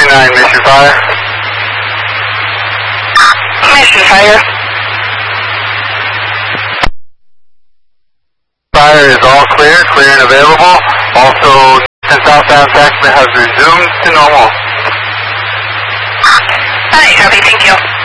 229, mission fire. Mission fire. Fire is all clear, clear and available. Also, southbound taximan has resumed to normal. Alright, copy, thank you.